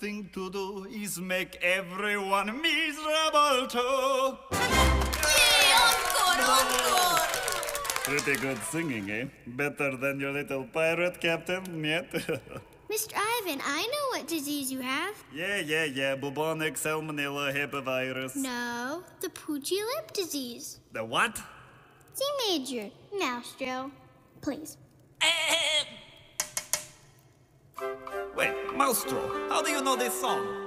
thing to do is make everyone miserable too. Yay, encore! Pretty good singing, eh? Better than your little pirate captain, yet? Mr. Ivan, I know what disease you have. Yeah. Bubonic salmonella herpesvirus. No, the Poochie lip disease. The what? C major. Maestro, please. Wait, Maestro, how do you know this song?